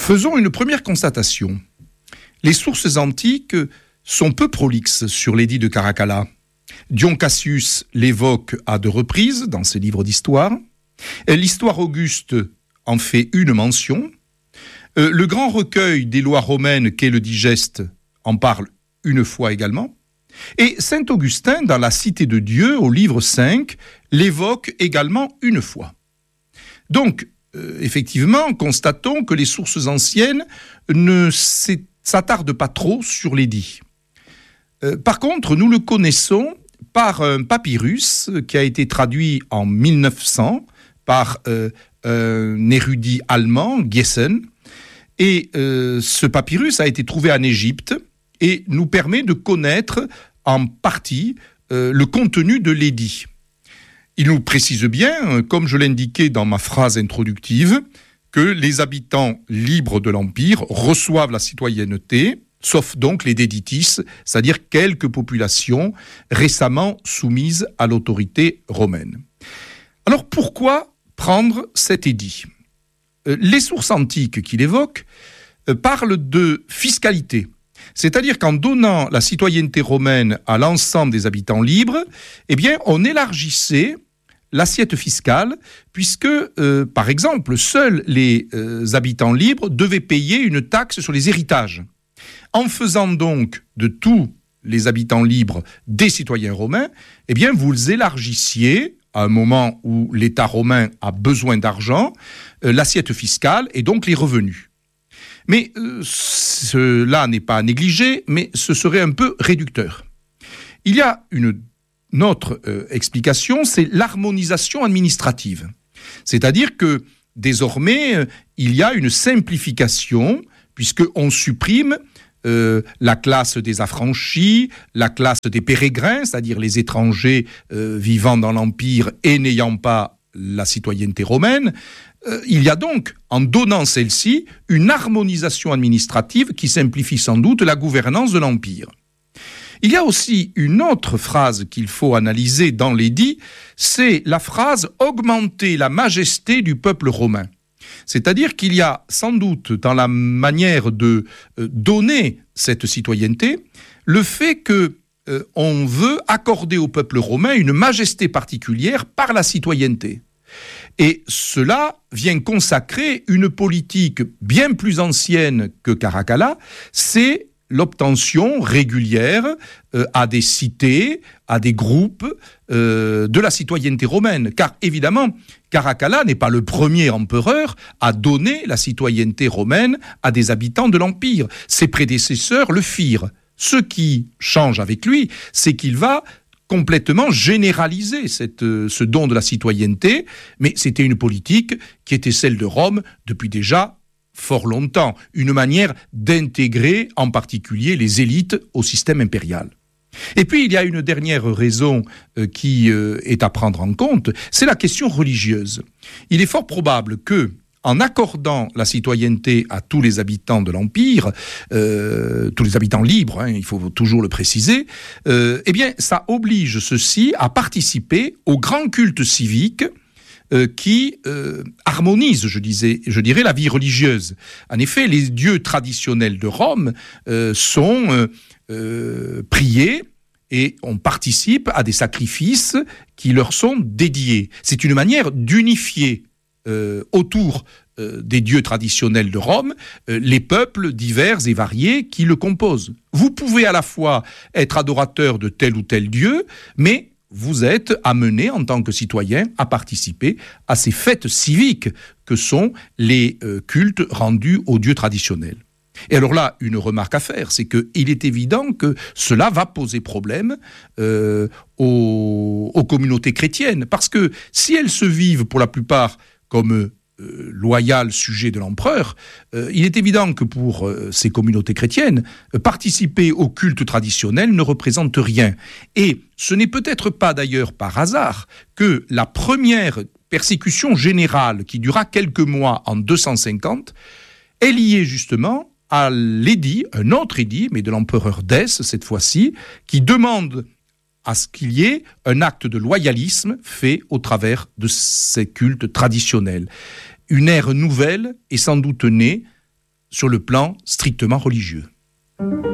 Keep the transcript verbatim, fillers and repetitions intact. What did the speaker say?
Faisons une première constatation. Les sources antiques sont peu prolixes sur l'édit de Caracalla. Dion Cassius l'évoque à deux reprises dans ses livres d'histoire. L'histoire Auguste en fait une mention. Le grand recueil des lois romaines qu'est le Digeste en parle une fois également. Et saint Augustin, dans la Cité de Dieu, au livre cinq, l'évoque également une fois. Donc, euh, effectivement, constatons que les sources anciennes ne s'attardent pas trop sur l'édit. Euh, par contre, nous le connaissons par un papyrus qui a été traduit en mille neuf cents par euh, un érudit allemand, Gessen. Et euh, ce papyrus a été trouvé en Égypte et nous permet de connaître en partie euh, le contenu de l'édit. Il nous précise bien, comme je l'indiquais dans ma phrase introductive, que les habitants libres de l'Empire reçoivent la citoyenneté, sauf donc les déditis, c'est-à-dire quelques populations récemment soumises à l'autorité romaine. Alors pourquoi prendre cet édit ? Les sources antiques qu'il évoque parlent de fiscalité. C'est-à-dire qu'en donnant la citoyenneté romaine à l'ensemble des habitants libres, eh bien, on élargissait l'assiette fiscale, puisque, euh, par exemple, seuls les euh, habitants libres devaient payer une taxe sur les héritages. En faisant donc de tous les habitants libres des citoyens romains, eh bien, vous élargissiez, à un moment où l'État romain a besoin d'argent, euh, l'assiette fiscale et donc les revenus. Mais euh, cela n'est pas à négliger, mais ce serait un peu réducteur. Il y a une, une autre euh, explication, c'est l'harmonisation administrative. C'est-à-dire que désormais, euh, il y a une simplification, puisqu'on supprime euh, la classe des affranchis, la classe des pérégrins, c'est-à-dire les étrangers euh, vivant dans l'Empire et n'ayant pas la citoyenneté romaine. Il y a donc, en donnant celle-ci, une harmonisation administrative qui simplifie sans doute la gouvernance de l'Empire. Il y a aussi une autre phrase qu'il faut analyser dans l'édit, c'est la phrase « augmenter la majesté du peuple romain ». C'est-à-dire qu'il y a sans doute dans la manière de donner cette citoyenneté, le fait que euh, on veut accorder au peuple romain une majesté particulière par la citoyenneté. Et cela vient consacrer une politique bien plus ancienne que Caracalla, c'est l'obtention régulière euh, à des cités, à des groupes euh, de la citoyenneté romaine. Car évidemment, Caracalla n'est pas le premier empereur à donner la citoyenneté romaine à des habitants de l'Empire. Ses prédécesseurs le firent. Ce qui change avec lui, c'est qu'il va complètement généraliser cette, ce don de la citoyenneté, mais c'était une politique qui était celle de Rome depuis déjà fort longtemps, une manière d'intégrer en particulier les élites au système impérial. Et puis il y a une dernière raison euh, qui euh, est à prendre en compte, c'est la question religieuse. Il est fort probable que en accordant la citoyenneté à tous les habitants de l'Empire, euh, tous les habitants libres, hein, il faut toujours le préciser, euh, eh bien, ça oblige ceux-ci à participer au grand culte civique euh, qui euh, harmonise, je, disais, je dirais, la vie religieuse. En effet, les dieux traditionnels de Rome euh, sont euh, euh, priés et on participe à des sacrifices qui leur sont dédiés. C'est une manière d'unifier Euh, autour euh, des dieux traditionnels de Rome, euh, les peuples divers et variés qui le composent. Vous pouvez à la fois être adorateur de tel ou tel dieu, mais vous êtes amené en tant que citoyen à participer à ces fêtes civiques que sont les euh, cultes rendus aux dieux traditionnels. Et alors là, une remarque à faire, c'est qu'il est évident que cela va poser problème euh, aux, aux communautés chrétiennes, parce que si elles se vivent pour la plupart comme euh, loyal sujet de l'empereur, euh, il est évident que pour euh, ces communautés chrétiennes, euh, participer au culte traditionnel ne représente rien. Et ce n'est peut-être pas d'ailleurs par hasard que la première persécution générale qui dura quelques mois en deux cent cinquante est liée justement à l'édit, un autre édit, mais de l'empereur Dèce cette fois-ci, qui demande à ce qu'il y ait un acte de loyalisme fait au travers de ces cultes traditionnels. Une ère nouvelle est sans doute née sur le plan strictement religieux.